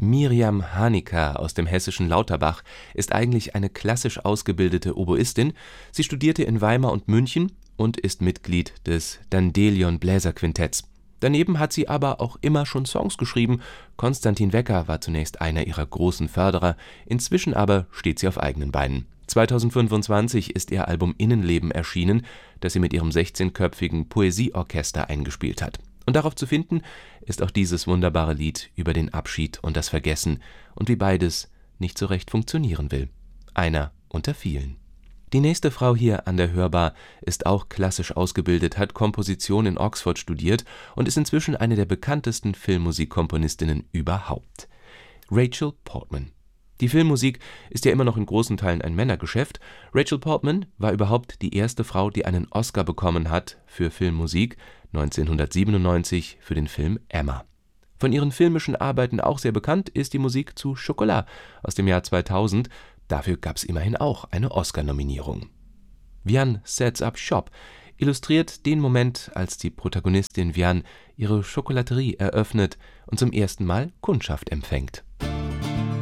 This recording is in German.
Miriam Hanecker aus dem hessischen Lauterbach ist eigentlich eine klassisch ausgebildete Oboistin. Sie studierte in Weimar und München und ist Mitglied des Dandelion Bläserquintetts. Daneben hat sie aber auch immer schon Songs geschrieben. Konstantin Wecker war zunächst einer ihrer großen Förderer, inzwischen aber steht sie auf eigenen Beinen. 2025 ist ihr Album Innenleben erschienen, das sie mit ihrem 16-köpfigen Poesieorchester eingespielt hat. Und darauf zu finden ist auch dieses wunderbare Lied über den Abschied und das Vergessen und wie beides nicht so recht funktionieren will. Einer unter vielen. Die nächste Frau hier an der Hörbar ist auch klassisch ausgebildet, hat Komposition in Oxford studiert und ist inzwischen eine der bekanntesten Filmmusikkomponistinnen überhaupt. Rachel Portman. Die Filmmusik ist ja immer noch in großen Teilen ein Männergeschäft. Rachel Portman war überhaupt die erste Frau, die einen Oscar bekommen hat für Filmmusik, 1997 für den Film Emma. Von ihren filmischen Arbeiten auch sehr bekannt ist die Musik zu Chocolat aus dem Jahr 2000. Dafür gab es immerhin auch eine Oscar-Nominierung. Vianne Sets Up Shop illustriert den Moment, als die Protagonistin Vianne ihre Schokolaterie eröffnet und zum ersten Mal Kundschaft empfängt.